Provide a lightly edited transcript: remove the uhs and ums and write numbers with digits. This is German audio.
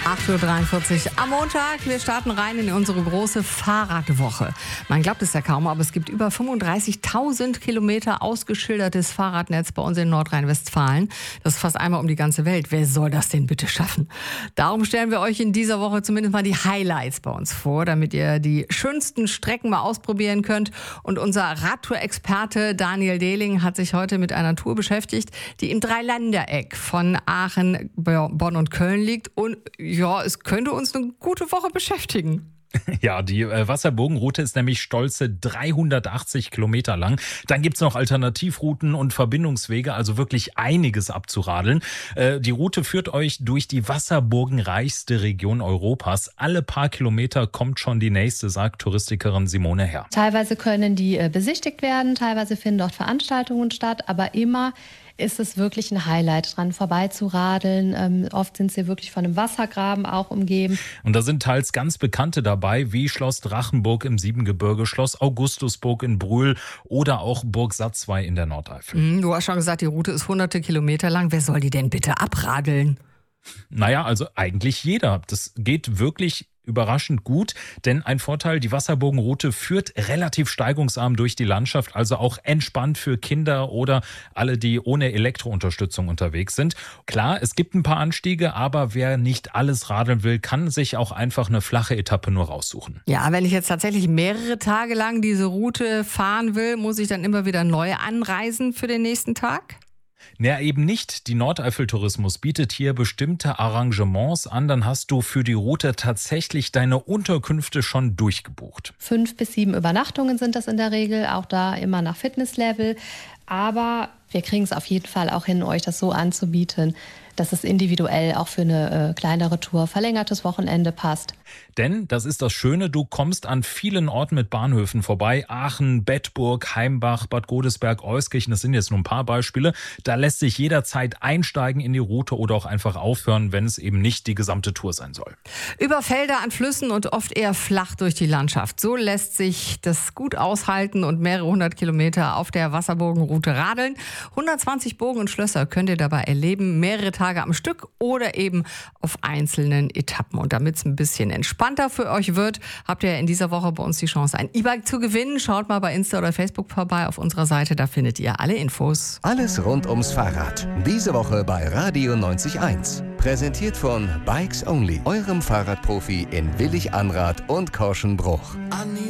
8:43 Uhr am Montag. Wir starten rein in unsere große Fahrradwoche. Man glaubt es ja kaum, aber es gibt über 35.000 Kilometer ausgeschildertes Fahrradnetz bei uns in Nordrhein-Westfalen. Das ist fast einmal um die ganze Welt. Wer soll das denn bitte schaffen? Darum stellen wir euch in dieser Woche zumindest mal die Highlights bei uns vor, damit ihr die schönsten Strecken mal ausprobieren könnt. Und unser Radtour-Experte Daniel Dehling hat sich heute mit einer Tour beschäftigt, die im Dreiländereck von Aachen, Bonn und Köln liegt. Und ja, es könnte uns eine gute Woche beschäftigen. Ja, die Wasserburgenroute ist nämlich stolze 380 Kilometer lang. Dann gibt's noch Alternativrouten und Verbindungswege, also wirklich einiges abzuradeln. Die Route führt euch durch die wasserburgenreichste Region Europas. Alle paar Kilometer kommt schon die nächste, sagt Touristikerin Simone Herr. Teilweise können die besichtigt werden, teilweise finden dort Veranstaltungen statt, aber immer ist es wirklich ein Highlight, dran vorbeizuradeln. Oft sind sie wirklich von einem Wassergraben auch umgeben. Und da sind teils ganz Bekannte dabei, wie Schloss Drachenburg im Siebengebirge, Schloss Augustusburg in Brühl oder auch Burg Satzwey in der Nordeifel. Du hast schon gesagt, die Route ist hunderte Kilometer lang. Wer soll die denn bitte abradeln? Naja, also eigentlich jeder. Das geht wirklich überraschend gut, denn ein Vorteil, die Wasserburgenroute führt relativ steigungsarm durch die Landschaft, also auch entspannt für Kinder oder alle, die ohne Elektrounterstützung unterwegs sind. Klar, es gibt ein paar Anstiege, aber wer nicht alles radeln will, kann sich auch einfach eine flache Etappe nur raussuchen. Ja, wenn ich jetzt tatsächlich mehrere Tage lang diese Route fahren will, muss ich dann immer wieder neu anreisen für den nächsten Tag? Ja, eben nicht. Die Nordeifel-Tourismus bietet hier bestimmte Arrangements an. Dann hast du für die Route tatsächlich deine Unterkünfte schon durchgebucht. 5 bis 7 Übernachtungen sind das in der Regel, auch da immer nach Fitnesslevel. Aber wir kriegen es auf jeden Fall auch hin, euch das so anzubieten, dass es individuell auch für eine kleinere Tour, verlängertes Wochenende passt. Denn, das ist das Schöne, du kommst an vielen Orten mit Bahnhöfen vorbei. Aachen, Bedburg, Heimbach, Bad Godesberg, Euskirchen, das sind jetzt nur ein paar Beispiele. Da lässt sich jederzeit einsteigen in die Route oder auch einfach aufhören, wenn es eben nicht die gesamte Tour sein soll. Über Felder an Flüssen und oft eher flach durch die Landschaft. So lässt sich das gut aushalten und mehrere hundert Kilometer auf der Wasserburgenroute radeln. 120 Burgen und Schlösser könnt ihr dabei erleben, mehrere Tage am Stück oder eben auf einzelnen Etappen. Und damit es ein bisschen entspannter für euch wird, habt ihr in dieser Woche bei uns die Chance, ein E-Bike zu gewinnen. Schaut mal bei Insta oder Facebook vorbei auf unserer Seite, da findet ihr alle Infos. Alles rund ums Fahrrad. Diese Woche bei Radio 90.1. Präsentiert von Bikes Only, eurem Fahrradprofi in Willig-Anrath und Korschenbruch.